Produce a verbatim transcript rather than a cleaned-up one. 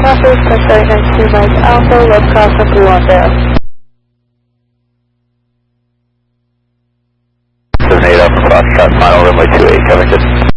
Copy, starting at two Mike Alpha, left crossing Blue Wandale. seven eight Alpha, cross track, final runway two eight, coverage.